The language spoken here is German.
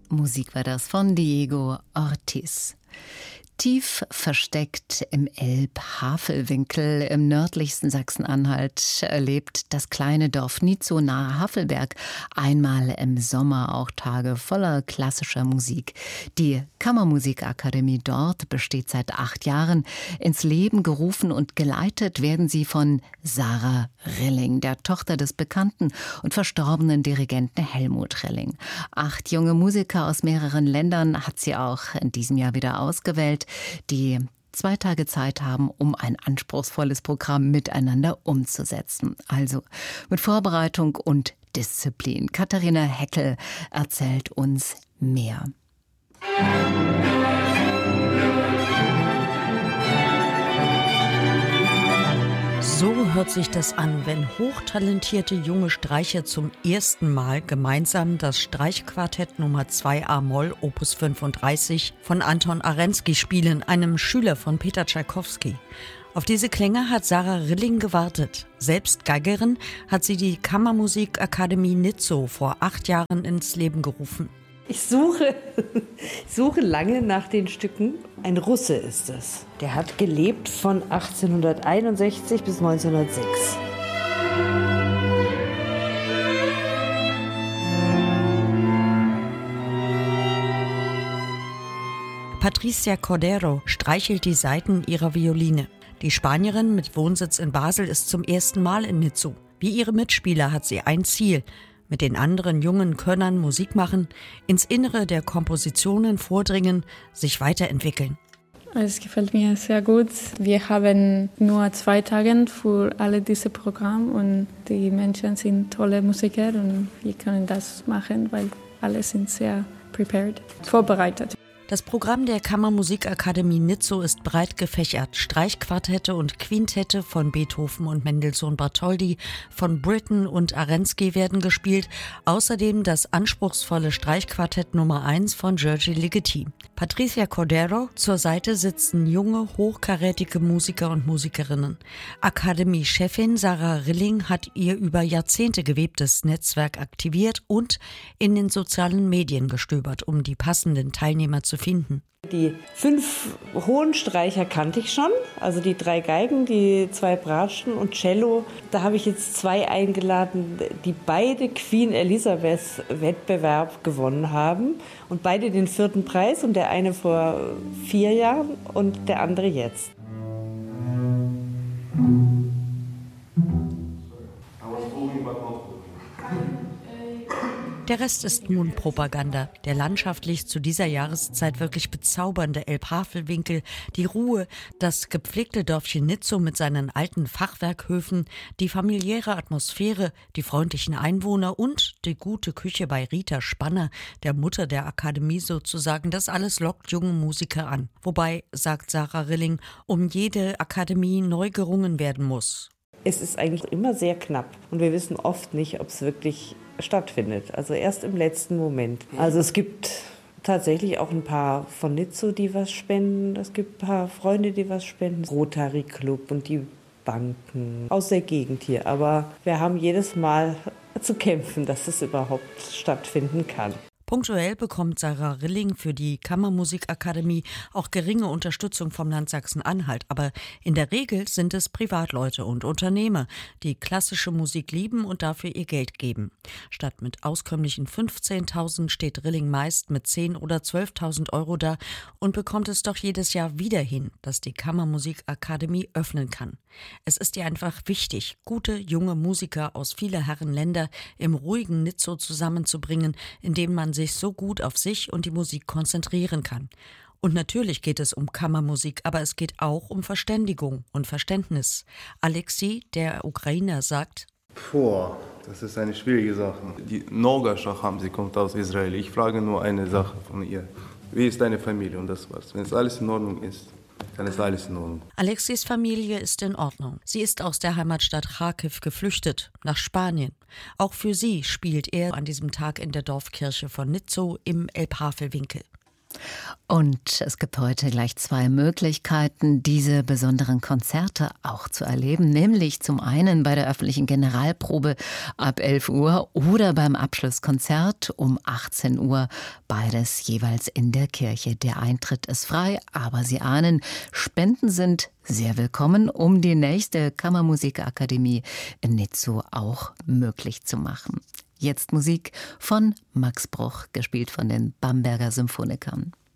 Musik war das von Diego Ortiz. Tief versteckt im Elbhavelwinkel im nördlichsten Sachsen-Anhalt lebt das kleine Dorf Nitzow nahe Havelberg einmal im Sommer auch Tage voller klassischer Musik. Die Kammermusikakademie dort besteht seit 8 Jahren. Ins Leben gerufen und geleitet werden sie von Sarah Rilling, der Tochter des bekannten und verstorbenen Dirigenten Helmut Rilling. 8 junge Musiker aus mehreren Ländern hat sie auch in diesem Jahr wieder ausgewählt, die 2 Tage Zeit haben, um ein anspruchsvolles Programm miteinander umzusetzen. Also mit Vorbereitung und Disziplin. Katharina Heckel erzählt uns mehr. So hört sich das an, wenn hochtalentierte junge Streicher zum ersten Mal gemeinsam das Streichquartett Nummer 2 a-Moll Opus 35 von Anton Arensky spielen, einem Schüler von Peter Tschaikowski. Auf diese Klänge hat Sarah Rilling gewartet. Selbst Geigerin hat sie die Kammermusikakademie Nitzow vor 8 Jahren ins Leben gerufen. Ich suche lange nach den Stücken. Ein Russe ist es. Der hat gelebt von 1861 bis 1906. Patricia Cordero streichelt die Saiten ihrer Violine. Die Spanierin mit Wohnsitz in Basel ist zum ersten Mal in Nitzow. Wie ihre Mitspieler hat sie ein Ziel: mit den anderen jungen Könnern Musik machen, ins Innere der Kompositionen vordringen, sich weiterentwickeln. Es gefällt mir sehr gut. Wir haben nur 2 Tage für alle diese Programme und die Menschen sind tolle Musiker und wir können das machen, weil alle sind sehr vorbereitet. Das Programm der Kammermusikakademie Nitzow ist breit gefächert. Streichquartette und Quintette von Beethoven und Mendelssohn-Bartholdy, von Britten und Arensky werden gespielt. Außerdem das anspruchsvolle Streichquartett Nummer 1 von György Ligeti. Patricia Cordero, zur Seite sitzen junge, hochkarätige Musiker und Musikerinnen. Akademie-Chefin Sarah Rilling hat ihr über Jahrzehnte gewebtes Netzwerk aktiviert und in den sozialen Medien gestöbert, um die passenden Teilnehmer zu finden. Die 5 Hohenstreicher kannte ich schon, also die 3 Geigen, die 2 Bratschen und Cello. Da habe ich jetzt 2 eingeladen, die beide Queen Elizabeth Wettbewerb gewonnen haben und beide den 4. Preis, und der eine vor 4 Jahren und der andere jetzt. Der Rest ist Mundpropaganda. Der landschaftlich zu dieser Jahreszeit wirklich bezaubernde Elbhavelwinkel, die Ruhe, das gepflegte Dörfchen Nitzow mit seinen alten Fachwerkhöfen, die familiäre Atmosphäre, die freundlichen Einwohner und die gute Küche bei Rita Spanner, der Mutter der Akademie sozusagen, das alles lockt junge Musiker an. Wobei, sagt Sarah Rilling, um jede Akademie neu gerungen werden muss. Es ist eigentlich immer sehr knapp und wir wissen oft nicht, ob es wirklich stattfindet. Also erst im letzten Moment. Also es gibt tatsächlich auch ein paar von Nitzow, die was spenden. Es gibt ein paar Freunde, die was spenden. Rotary Club und die Banken aus der Gegend hier. Aber wir haben jedes Mal zu kämpfen, dass es überhaupt stattfinden kann. Punktuell bekommt Sarah Rilling für die Kammermusikakademie auch geringe Unterstützung vom Land Sachsen-Anhalt. Aber in der Regel sind es Privatleute und Unternehmer, die klassische Musik lieben und dafür ihr Geld geben. Statt mit auskömmlichen 15.000 steht Rilling meist mit 10.000 oder 12.000 Euro da und bekommt es doch jedes Jahr wieder hin, dass die Kammermusikakademie öffnen kann. Es ist ihr einfach wichtig, gute junge Musiker aus vieler Herren Länder im ruhigen Nitzow zusammenzubringen, indem man sich so gut auf sich und die Musik konzentrieren kann. Und natürlich geht es um Kammermusik, aber es geht auch um Verständigung und Verständnis. Alexei, der Ukrainer, sagt: Das ist eine schwierige Sache. Die Noga Shaham, sie kommt aus Israel. Ich frage nur eine Sache von ihr. Wie ist deine Familie? Und das war's. Wenn es alles in Ordnung ist, dann ist alles in Ordnung. Alexis Familie ist in Ordnung. Sie ist aus der Heimatstadt Charkiw geflüchtet, nach Spanien. Auch für sie spielt er an diesem Tag in der Dorfkirche von Nitzow im Elbhavelwinkel. Und es gibt heute gleich 2 Möglichkeiten, diese besonderen Konzerte auch zu erleben. Nämlich zum einen bei der öffentlichen Generalprobe ab 11 Uhr oder beim Abschlusskonzert um 18 Uhr. Beides jeweils in der Kirche. Der Eintritt ist frei, aber Sie ahnen, Spenden sind sehr willkommen, um die nächste Kammermusikakademie in Nitzow auch möglich zu machen. Jetzt Musik von Max Bruch, gespielt von den Bamberger Symphonikern.